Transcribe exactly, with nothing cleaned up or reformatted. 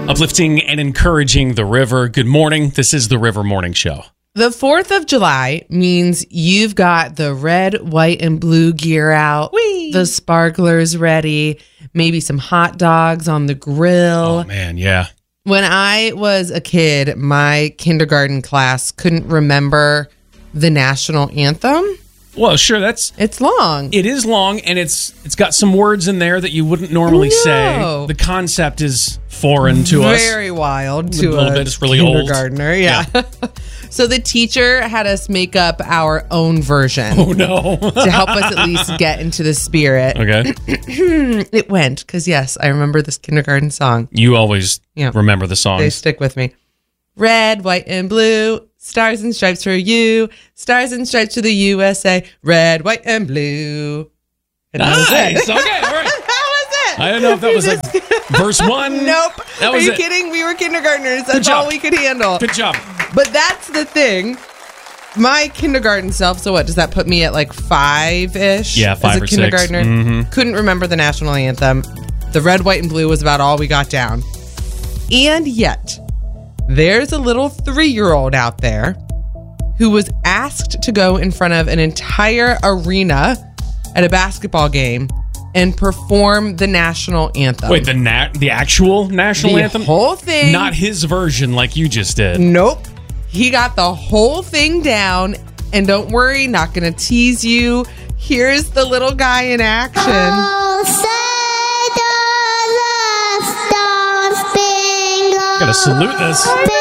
Uplifting and encouraging the river. Good morning. This is the River Morning Show. The fourth of July means you've got the red, white, and blue gear out, Whee! The sparklers ready, maybe some hot dogs on the grill. Oh, man, yeah. When I was a kid, my kindergarten class couldn't remember the national anthem. Well, sure, that's... It's long. It is long, and it's it's got some words in there that you wouldn't normally No. say. The concept is foreign to us. Very wild to A little a bit. It's really old. kindergartner. Yeah. So the teacher had us make up our own version Oh, no. to help us at least get into the spirit. Okay. It went, because yes, I remember this kindergarten song. You always Yeah. remember the They songs. stick with me. Red, white, and blue. Stars and stripes for you. Stars and stripes for the U S A. Red, white, and blue. And that was Nice. it. Okay, all right. That was it. I don't know if that was like verse one. Nope. That Are was you it. kidding? We were kindergartners. That's job. all we could handle. Good job. But that's the thing. My kindergarten self, so what, does that put me at like five-ish? Yeah, five as a or six. kindergartner? Mhm. Couldn't remember the national anthem. The red, white, and blue was about all we got down. And yet, there's a little three-year-old out there who was asked to go in front of an entire arena at a basketball game and perform the national anthem. Wait, the na- the actual national the anthem? whole thing. Not his version like you just did. Nope. He got the whole thing down. And don't worry, not going to tease you. Here's the little guy in action. Oh, say does the star spangled Gotta salute this. banner